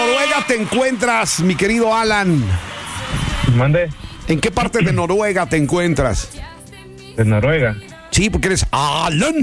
Noruega te encuentras, mi querido Alan? Mande. ¿En qué parte de Noruega te encuentras? De Noruega. Sí, porque eres Alan.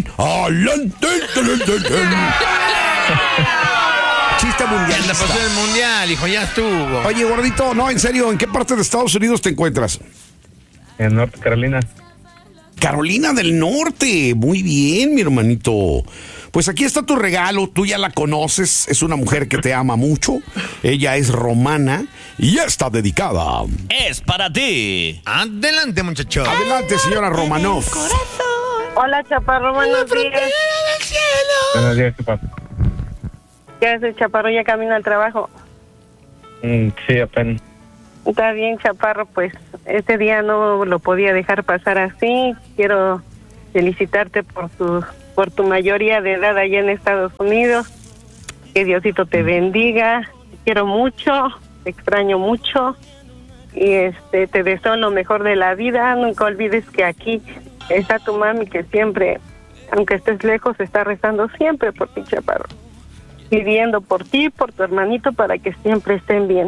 Chiste mundial. Ya pasó el mundial, hijo, ya estuvo. Oye, gordito, no, en serio, ¿en qué parte de Estados Unidos te encuentras? En Norte Carolina. Carolina del Norte. Muy bien, mi hermanito. Pues aquí está tu regalo, tú ya la conoces, es una mujer que te ama mucho, ella es romana y ya está dedicada. Es para ti. Adelante, muchacho. Adelante, señora Romanov. Hola, Chaparro, buenos días. Buenos días, ¿qué pasa? ¿Qué haces, Chaparro? ¿Ya camino al trabajo? Sí, apenas. Está bien, Chaparro, pues este día no lo podía dejar pasar así. Quiero felicitarte por tu mayoría de edad allá en Estados Unidos. Que Diosito te bendiga. Te quiero mucho, te extraño mucho y te deseo lo mejor de la vida. Nunca olvides que aquí está tu mami, que siempre, aunque estés lejos, está rezando siempre por ti, Chaparro. Pidiendo por ti, por tu hermanito, para que siempre estén bien.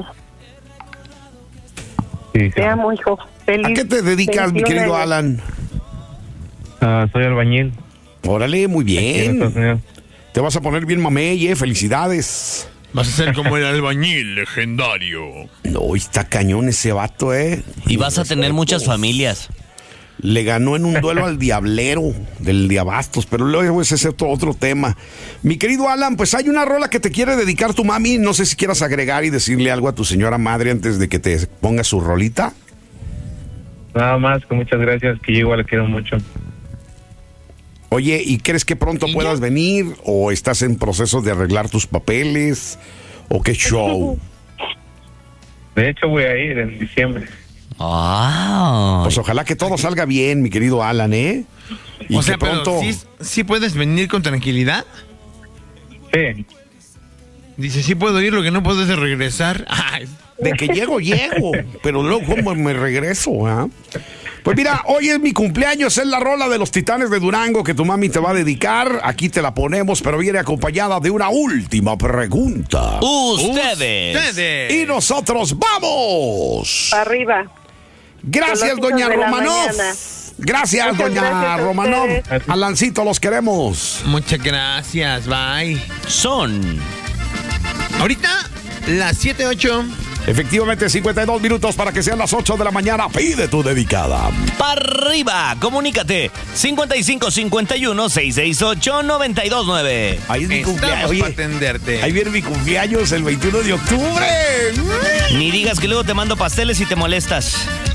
Sí, Te amo, hijo. Feliz. ¿A qué te dedicas, mi 21 querido años. Alan? Soy albañil. Órale, muy Aquí en Estados bien. Unidos. Te vas a poner bien mamey, felicidades. Vas a ser como el albañil legendario. No, está cañón ese vato, Y vas a tener muchas familias. Le ganó en un duelo al diablero del Diabastos, pero luego ese es otro tema. Mi querido Alan, pues hay una rola que te quiere dedicar tu mami. No sé si quieras agregar y decirle algo a tu señora madre antes de que te ponga su rolita. Nada más, que muchas gracias, que yo igual le quiero mucho. Oye, ¿y crees que pronto ¿Y puedas ya? venir? ¿O estás en proceso de arreglar tus papeles? ¿O qué show? De hecho, voy a ir en diciembre. Ah. Pues ojalá que todo salga bien, mi querido Alan, ¿eh? Y O sea, que pronto... pero ¿sí puedes venir con tranquilidad? Sí. Dice, sí puedo ir, lo que no puedo es regresar. Ay, De que llego, pero luego cómo me regreso, ¿ah? Pues mira, hoy es mi cumpleaños, es la rola de los Titanes de Durango que tu mami te va a dedicar. Aquí te la ponemos, pero viene acompañada de una última pregunta. Ustedes. Y nosotros vamos. Arriba. Gracias, Con los doña hijos de la Romanov. mañana. Gracias, Muchas doña gracias a Romanov. ustedes. Alancito, los queremos. muchas gracias, bye. Son Ahorita, las 7:08. Efectivamente, 52 minutos para que sean las 8 de la mañana. Pide tu dedicada. para arriba. Comunícate. 5551-668-929. Ahí es mi cumpleaños. Estamos Oye, para atenderte. ahí viene mi cumpleaños el 21 de octubre. Ni digas que luego te mando pasteles y te molestas.